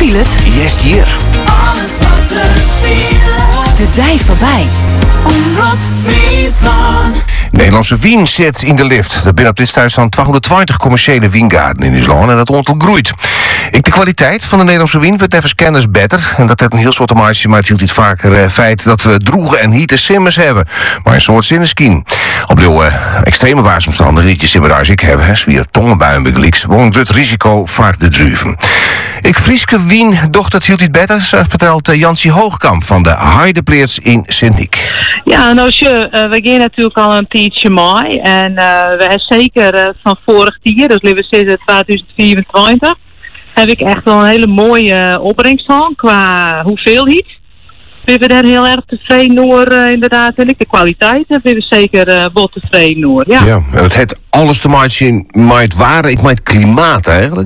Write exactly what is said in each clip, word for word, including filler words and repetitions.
Speel het. Yes, hier. Alles wat er speelt. De dij voorbij. Omroep Friesland. Nederlandse wien zit in de lift. Er binnen op dit tijd staan tweehonderdtwintig commerciële wijngaarden in ons land en dat aantal groeit. Ik de kwaliteit van de Nederlandse wien wordt even kennis beter. En dat heeft een heel soort meisje, maar het hield iets vaker het uh, feit dat we droegen en hitte simmers hebben. Maar een soort zinneskien. Op de uh, extreme waarsomstandigheden die simmer als ik heb, hè, zwier tongenbuien begeliks, woont het risico vaak de druiven. Ik Frieske wien, doch dat hield iets beter, vertelt uh, Jansie Hoogkamp van de Heidepleers in Sint-Niek. Ja, nou, je, uh, we gaan natuurlijk al een tijdje mee. En uh, we hebben zeker uh, van vorig jaar, dus laten we zeggen tweeduizend vierentwintig, heb ik echt wel een hele mooie uh, opbrengst gehad qua hoeveelheid. We zijn daar heel erg tevreden over, uh, inderdaad. En ik de kwaliteit hebben we zeker uh, wat tevreden over. Ja, ja, en het heeft alles te maken met het ware, ik met het klimaat eigenlijk.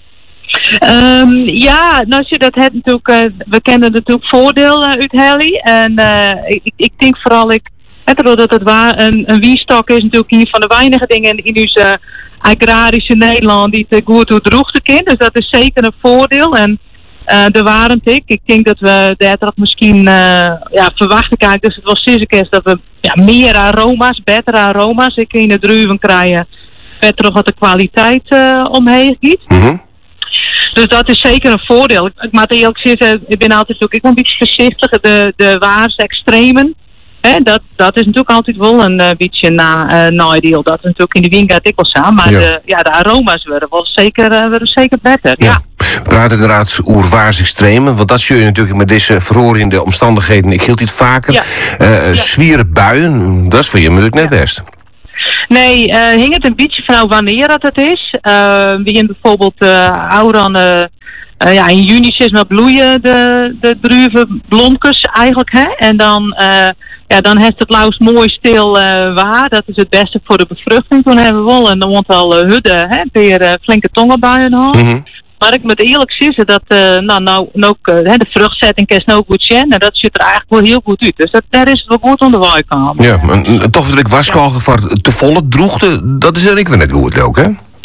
Um, ja, nou zie je, dat het natuurlijk, uh, we kennen natuurlijk voordeel uh, uit Helly. En uh, ik, ik denk vooral, ik, het, dat het waar, een, een wienstok is natuurlijk een van de weinige dingen in ons uh, agrarische Nederland die het goed hoe droogte kent. Dus dat is zeker een voordeel. En uh, de warmte, ik, ik denk dat we dat misschien, uh, ja, verwachten kijken, dus het was sinds dat we ja, meer aroma's, betere aroma's, ik in de druiven krijgen, beter wat de kwaliteit uh, omheen giet. Mm-hmm. Dus dat is zeker een voordeel. Ik moet eerlijk zeggen, ik ben altijd ook ik ben een beetje voorzichtig. De, de waars extremen, hè, dat, dat is natuurlijk altijd wel een uh, beetje na, uh, nadeel. Dat is natuurlijk in de wijngaard ik wel samen. Maar ja. De, ja, de aroma's worden wel zeker, uh, worden zeker beter. Ja. Ja. We praten inderdaad over waars extremen, want dat zul je natuurlijk met deze verorende omstandigheden. Ik hield dit vaker. Ja. Uh, Ja. Zwieren buien, dat is voor je natuurlijk net Ja. best. Nee, uh, hing het een beetje van wanneer dat het is. Uh, we hebben bijvoorbeeld uh, oudan, uh, uh, ja, in juni is maar bloeien de, de druivenblonkers eigenlijk. Hè? En dan, uh, ja, dan heeft het lauws mooi stil uh, waar. Dat is het beste voor de bevruchting. Toen hebben we wel een aantal uh, hudden, hè, weer uh, flinke tongenbuien gehad. Mm-hmm. Maar ik moet eerlijk zeggen dat uh, nou, nou, nou, uh, de vruchtzetting is nou goed zijn. En dat ziet er eigenlijk wel heel goed uit. Dus dat, daar is het wel goed onder de kan. Ja, en, en toch dat ik waskogel voor te volle droegte, dat is er ik weer net goed ook, hè?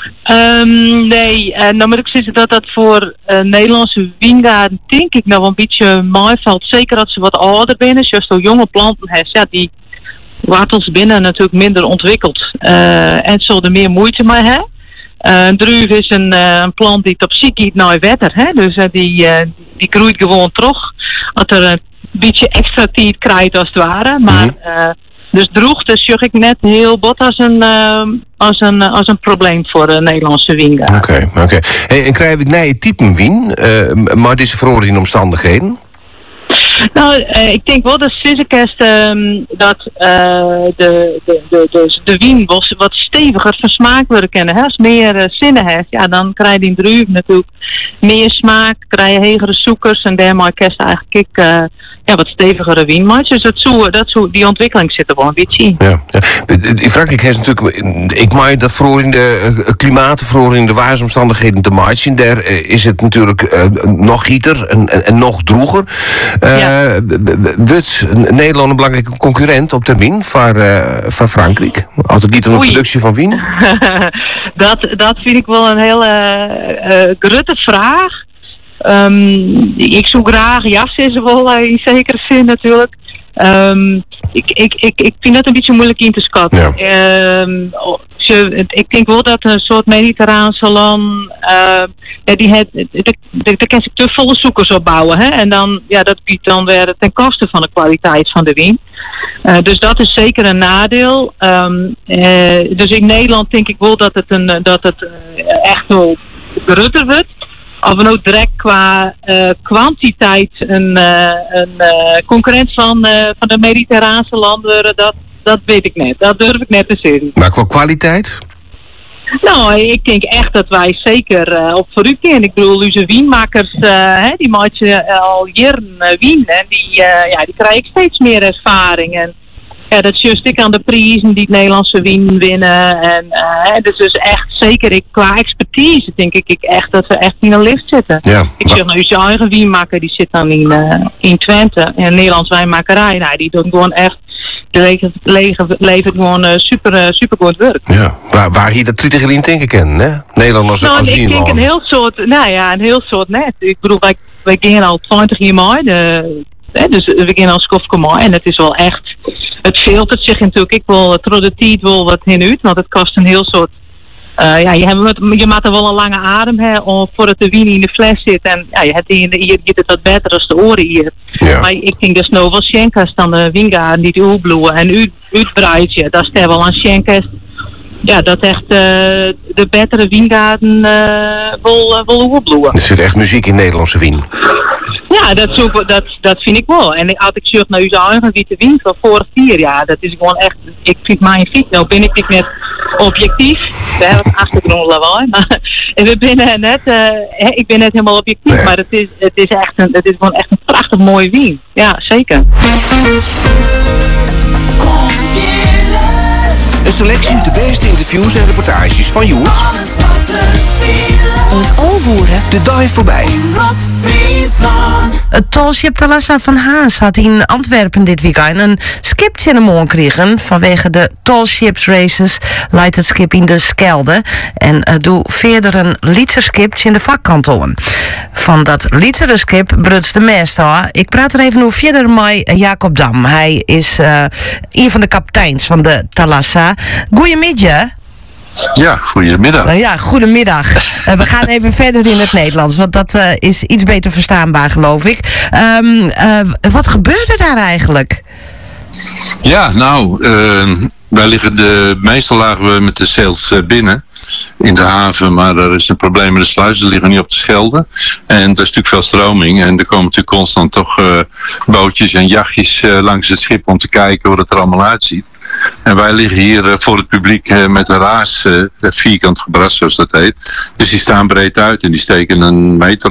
Um, nee, uh, nou moet ik zeggen dat dat voor uh, Nederlandse wijngaarden denk ik nou wel een beetje meevalt. Zeker als ze wat ouder binnen, zoals zo jonge planten hebben, ja, die wortels binnen natuurlijk minder ontwikkeld. Uh, en zullen er meer moeite mee hebben. Uh, een druif is een, uh, een plant die op ziek giet naar wetter, hè? Dus uh, die, uh, die groeit gewoon terug. Als er een beetje extra tijd krijgt als het ware. Maar uh, dus droogte zie ik net heel bot als een, uh, als een, als een probleem voor de Nederlandse wijngaard. Oké, okay, oké. Okay. Hey, en krijg ik nee type wien, uh, maar deze verorende omstandigheden? Nou, uh, ik denk wel dat Sissekest um, dat uh, de, de, de, de, de wien wat, wat steviger van smaak worden kennen. Hè? Als meer uh, zinnen heeft, ja, dan krijg je in druif natuurlijk meer smaak, krijg je hegere zoekers en daarmee kerst eigenlijk ik, uh, ja, wat stevigere wien maakt. Dus dat zo, dat zo, die ontwikkeling zit er wel een beetje in. Ja, ja. In Frankrijk heeft natuurlijk, ik maak dat voor in de uh, klimaat, voor in de waarsomstandigheden te maken. Daar uh, is het natuurlijk uh, nog gieter en, en, en nog droeger. Uh, ja. Wordt Nederland een belangrijke concurrent op termijn van, uh, van Frankrijk? Als het niet om de productie van wien? dat, dat vind ik wel een hele uh, grutte vraag. Um, ik zoek graag, ja, is er wel uh, in zekere zin natuurlijk. Um, ik, ik, ik, ik vind dat een beetje moeilijk in te schatten. Ja. Um, je, ik denk wel dat een soort mediterraanse land, uh, ja, die het, daar kan ik te volle zoekers opbouwen. Hè? En dan, ja, dat biedt dan weer ten koste van de kwaliteit van de wien. Uh, dus dat is zeker een nadeel. Um, uh, dus in Nederland denk ik wel dat het, een, dat het uh, echt wel grutter wordt. Of we nou direct qua uh, kwantiteit een, uh, een uh, concurrent van, uh, van de mediterraanse landen, dat, dat weet ik net. Dat durf ik net te zeggen. Maar qua kwaliteit? Nou, ik denk echt dat wij zeker uh, op vooruit gaan. Ik bedoel, onze wienmakers, uh, hè, die maken al jaren uh, wien. En die, uh, ja, die krijgen steeds meer ervaring. En ja, dat is juist ik aan de prijzen die het Nederlandse wien winnen. En uh, dus, dus echt zeker ik, qua expertise denk ik, ik echt dat we echt in een lift zitten. Ja, ik zeg nou, onze eigen wienmaker die zit dan in, uh, in Twente. En Nederlands wijnmakerij, nou, die doen gewoon echt levert, levert, levert gewoon uh, super, uh, super goed werk. Ja, waar, waar hier de twintig in denken kennen, hè? Nederlanders Nou, als ik denk een heel soort, nou ja, een heel soort net. Ik bedoel, wij, wij gaan al twintig jaar mee, de, hè, dus we gaan al skofke mee en het is wel echt, het filtert zich natuurlijk, ik wil het de tijd wel wat in uit, want het kost een heel soort, uh, ja, je, hebt, je maakt er wel een lange adem, hè, om, voordat de wien in de fles zit en ja, je hebt hier, hier gaat het wat beter als de oren hier. Ja. Maar ik denk dus nou wel schenkers dan de wingaarden die het uitbloeien en uit, uitbreidje, dat is er wel een schenkers. Ja, dat echt uh, de betere wijngaarden uh, wil, uh, wil opbloeien. Er zit echt muziek in Nederlandse wien. Ja, dat, zo, dat, dat vind ik wel. En als ik zucht naar uw eigen witte wien van vorig vier jaar, dat is gewoon echt, ik vind mijn fiets, nou ben ik net objectief, we hebben het achtergrond lawaai, maar we binnen net, uh, ik ben net helemaal objectief, nee. Maar het is, het is echt een, het is gewoon echt een prachtig mooie wien. Ja, zeker. Een selectie uit de beste interviews en reportages van Joert. Alles wat er speelt. Het aanvoeren. De dive voorbij. Omroep Friesland. Het tolschip Thalassa van Haas had in Antwerpen dit weekend een skipcinnamon gekregen. Vanwege de tolships races leidt het schip in de Schelde. En uh, doe verder een Lietserskip in de vakkantoon. Van dat Lietserskip bruts de meester. Ik praat er even over verder met Jacob Dam. Hij is uh, een van de kapiteins van de Thalassa. Goedemiddag. Ja, goedemiddag. Uh, ja, goedemiddag. Uh, we gaan even verder in het Nederlands, want dat uh, is iets beter verstaanbaar, geloof ik. Um, uh, wat gebeurde daar eigenlijk? Ja, nou, uh, wij liggen de, meestal lagen we met de sails uh, binnen in de haven, maar er is een probleem met de sluizen, die liggen niet op de Schelde. En er is natuurlijk veel stroming en er komen natuurlijk constant toch uh, bootjes en jachtjes uh, langs het schip om te kijken hoe het er allemaal uitziet. En wij liggen hier uh, voor het publiek uh, met een raas, uh, vierkant gebras zoals dat heet. Dus die staan breed uit en die steken een meter